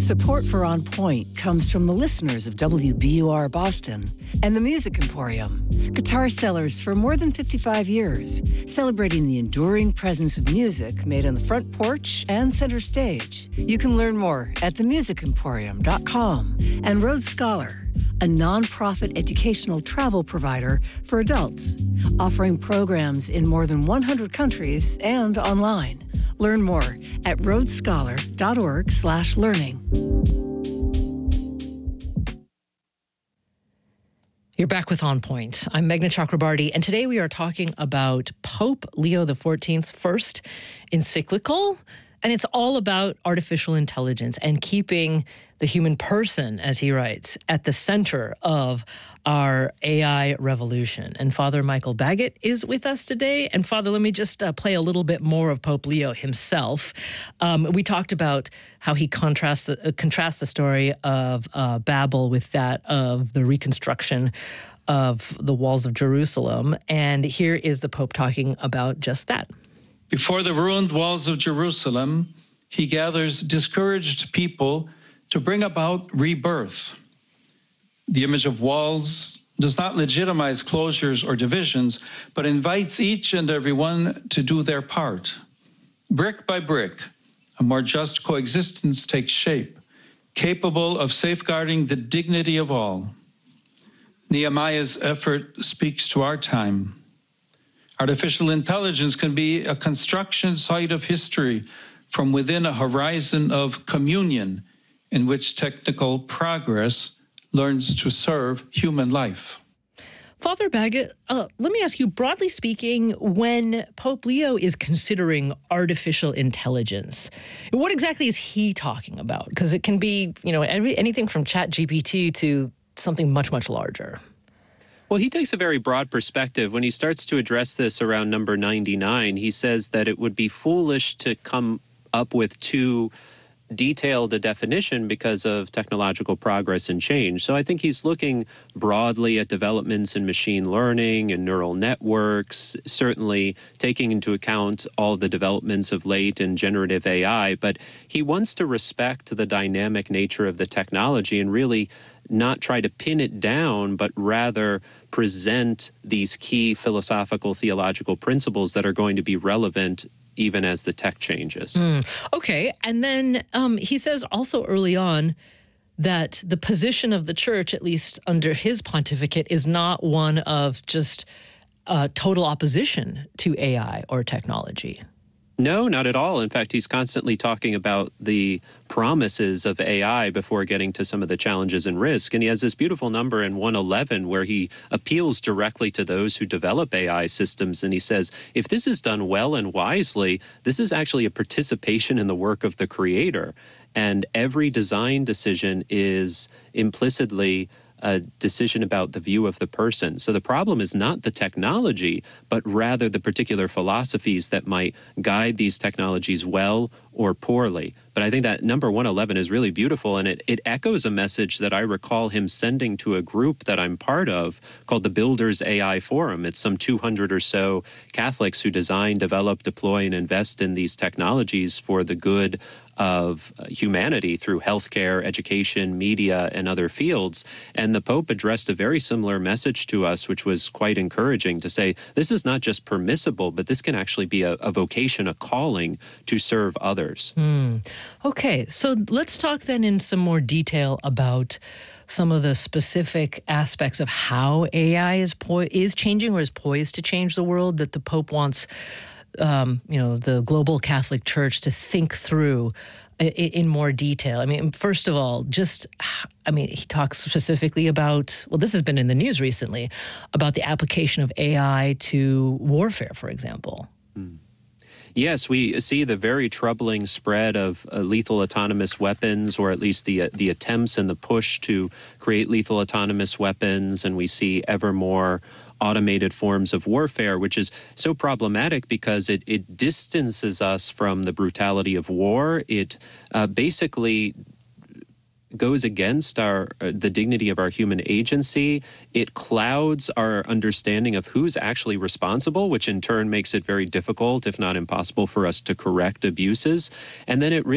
Support for On Point comes from the listeners of WBUR Boston and the Music Emporium, guitar sellers for more than 55 years, celebrating the enduring presence of music made on the front porch and center stage. You can learn more at themusicemporium.com. And Rhodes Scholar, a nonprofit educational travel provider for adults, offering programs in more than 100 countries and online. Learn more at rhodesscholar.org/learning. You're back with On Point. I'm Meghna Chakrabarty, and today we are talking about Pope Leo XIV's first encyclical, and it's all about artificial intelligence and keeping the human person, as he writes, at the center of our AI revolution. And Father Michael Baggett is with us today. And Father, let me just play a little bit more of Pope Leo himself. We talked about how he contrasts the story of Babel with that of the reconstruction of the walls of Jerusalem. And here is the Pope talking about just that. Before the ruined walls of Jerusalem, he gathers discouraged people to bring about rebirth. The image of walls does not legitimize closures or divisions, but invites each and every one to do their part. Brick by brick, a more just coexistence takes shape, capable of safeguarding the dignity of all. Nehemiah's effort speaks to our time. Artificial intelligence can be a construction site of history from within a horizon of communion in which technical progress learns to serve human life. Father Baggett, let me ask you, broadly speaking, when Pope Leo is considering artificial intelligence, what exactly is he talking about? Because it can be, anything from ChatGPT to something much, much larger. Well, he takes a very broad perspective. When he starts to address this around number 99, he says that it would be foolish to come up with too detailed a definition because of technological progress and change. So I think he's looking broadly at developments in machine learning and neural networks, certainly taking into account all the developments of late in generative AI, but he wants to respect the dynamic nature of the technology and really not try to pin it down, but rather present these key philosophical, theological principles that are going to be relevant even as the tech changes. Okay. And then he says also early on that the position of the church, at least under his pontificate, is not one of just total opposition to AI or technology. No, not at all. In fact, he's constantly talking about the promises of AI before getting to some of the challenges and risk. And he has this beautiful number in 111 where he appeals directly to those who develop AI systems. And he says, if this is done well and wisely, this is actually a participation in the work of the creator. And every design decision is implicitly a decision about the view of the person. So the problem is not the technology, but rather the particular philosophies that might guide these technologies well or poorly. But I think that number 111 is really beautiful, and it echoes a message that I recall him sending to a group that I'm part of called the Builders AI Forum. It's some 200 or so Catholics who design, develop, deploy, and invest in these technologies for the good of humanity through healthcare, education, media, and other fields. And the Pope addressed a very similar message to us, which was quite encouraging, to say this is not just permissible, but this can actually be a vocation, a calling to serve others. Okay, so let's talk then in some more detail about some of the specific aspects of how AI is changing or is poised to change the world that the Pope wants the global Catholic Church to think through in more detail. I mean, first of all, he talks specifically about, this has been in the news recently, about the application of AI to warfare, for example. Yes, we see the very troubling spread of lethal autonomous weapons, or at least the attempts and the push to create lethal autonomous weapons, and we see ever more automated forms of warfare, which is so problematic because it distances us from the brutality of war. It basically goes against the dignity of our human agency. It clouds our understanding of who's actually responsible, which in turn makes it very difficult, if not impossible, for us to correct abuses. And then it